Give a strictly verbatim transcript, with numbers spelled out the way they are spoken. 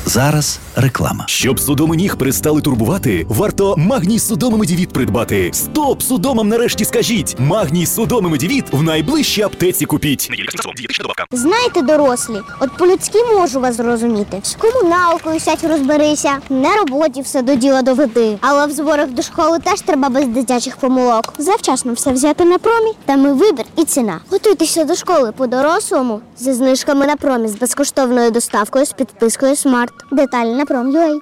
Зараз реклама. Щоб судоми ніг перестали турбувати, варто Магній Судоми Медівіт придбати. Стоп судомам нарешті скажіть! Магній Судоми Медівіт в найближчій аптеці купіть. Знаєте, дорослі, от по-людськи можу вас зрозуміти. З комуналкою сядь розберися, на роботі все до діла доведи. Але в зборах до школи теж треба без дитячих помилок. Завчасно все взяти на промі, там і вибір, і ціна. Готуйтеся до школи по-дорослому зі знижками на промі з безкоштовною доставкою з підпискою Смарт. Деталі на пром.ua.